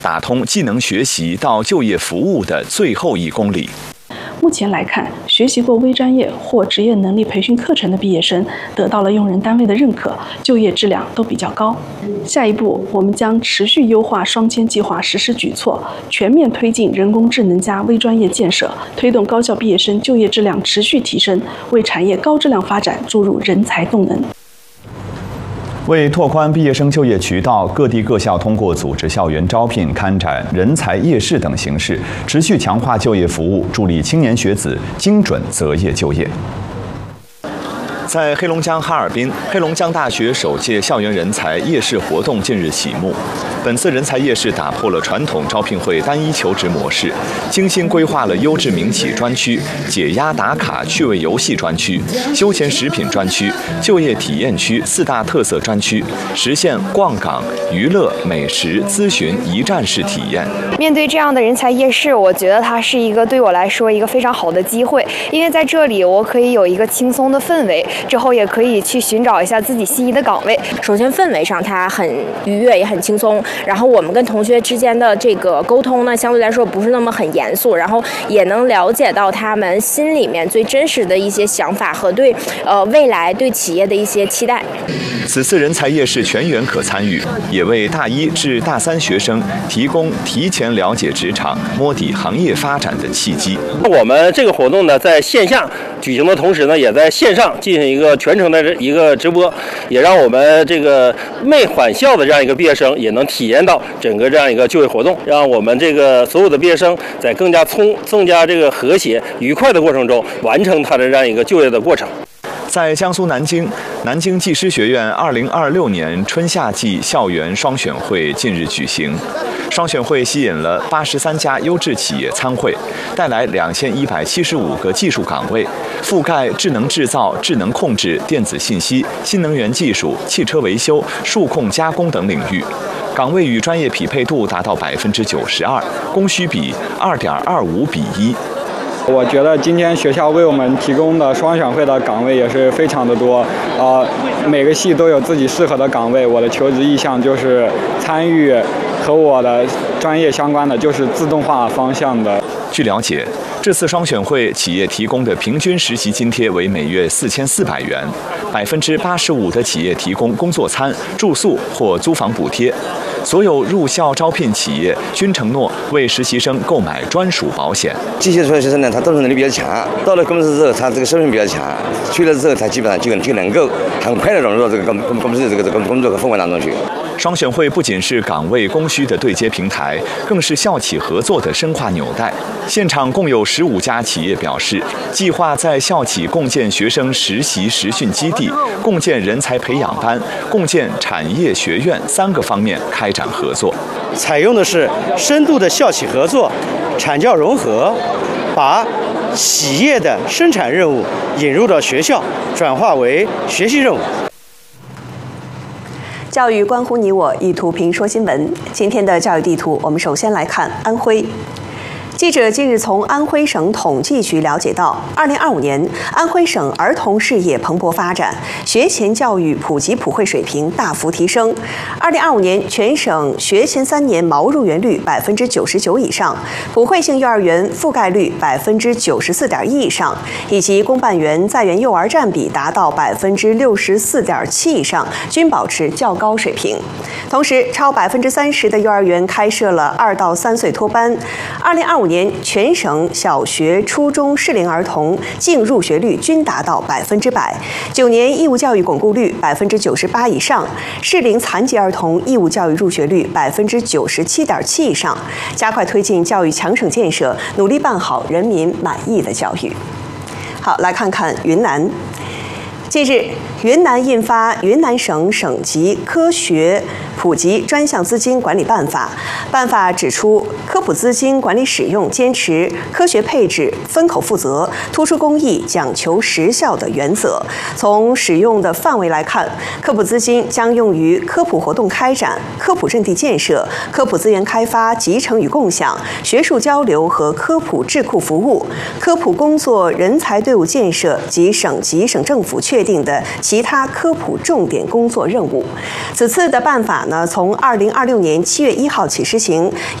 打通技能学习到就业服务的最后1公里。 目前来看，学习过微专业或职业能力培训课程的毕业生得到了用人单位的认可，就业质量都比较高。下一步，我们将持续优化双千计划实施举措，全面推进人工智能加微专业建设，推动高校毕业生就业质量持续提升，为产业高质量发展注入人才动能。 为拓宽毕业生就业渠道，各地各校通过组织校园招聘、开展人才夜市等形式，持续强化就业服务，助力青年学子精准择业就业。在黑龙江哈尔滨，黑龙江大学首届校园人才夜市活动近日启幕。本次人才夜市打破了传统招聘会单一求职模式，精心规划了优质民企专区、解压打卡趣味游戏专区、休闲食品专区、就业体验区4大特色专区，实现逛岗、娱乐、美食、咨询一站式体验。 面对这样的人才夜市，我觉得它是一个对我来说一个非常好的机会，因为在这里我可以有一个轻松的氛围，之后也可以去寻找一下自己心仪的岗位。 首先氛围上它很愉悦，也很轻松。然后我们跟同学之间的这个沟通呢，相对来说不是那么很严肃，然后也能了解到他们心里面最真实的一些想法和对未来对企业的一些期待。 此次人才夜市全员可参与，也为大1至大3学生提供提前了解职场、摸底行业发展的契机。 我们这个活动呢，在线下举行的同时呢，也在线上进行一个全程的一个直播，也让我们这个未返校的这样一个毕业生也能体验到整个这样一个就业活动，让我们这个所有的毕业生在更加这个和谐愉快的过程中完成他的这样一个就业的过程。 在江苏南京，南京技师学院2026年春夏季校园双选会近日举行。双选会吸引了83家优质企业参会，带来2175个技术岗位，覆盖智能制造、智能控制、电子信息、新能源技术、汽车维修、数控加工等领域。岗位与专业匹配度达到92%，供需比2.25比1。 我觉得今天学校为我们提供的双选会的岗位也是非常的多，每个系都有自己适合的岗位。我的求职意向就是参与和我的专业相关的，就是自动化方向的。 据了解，这次双选会企业提供的平均实习津贴为每月4400元，85%的企业提供工作餐、住宿或租房补贴。所有入校招聘企业均承诺为实习生购买专属保险。 这些出来学生呢，他动手能力比较强，到了公司之后，他这个身份比较强，去了之后，他基本上就能够很快的融入到这个公司的这个工作和氛围当中去。 双选会不仅是岗位供需的对接平台，更是校企合作的深化纽带。现场共有15家企业表示，计划在校企共建学生实习实训基地、共建人才培养班、共建产业学院3个方面开展合作。 采用的是深度的校企合作、产教融合，把企业的生产任务引入到学校，转化为学习任务。 教育关乎你我，一图评说新闻。今天的教育地图，我们首先来看安徽。记者近日从安徽省统计局了解到，2025年安徽省儿童事业蓬勃发展，学前教育普及普惠水平大幅提升。2025年全省学前3年毛入园率99%以上，普惠性幼儿园覆盖率94.1%以上，以及公办园在园幼儿占比达到64.7%以上，均保持较高水平。同时，超30%的幼儿园开设了2到3岁托班。2025年全省小学、初中适龄儿童净入学率均达到100%，9年义务教育巩固率98%以上，适龄残疾儿童义务教育入学率97.7%以上，加快推进教育强省建设，努力办好人民满意的教育。好，来看看云南。近日，云南印发《云南省省级科学普及专项资金管理办法》。办法指出，科普资金管理使用坚持科学配置、分口负责、突出公益、讲求实效的原则。从使用的范围来看，科普资金将用于科普活动开展、科普阵地建设、科普资源开发、集成与共享、学术交流和科普智库服务、科普工作人才队伍建设及省级省政府确确定的其他科普重点工作任务。此次的办法呢，从2026年7月1号起施行。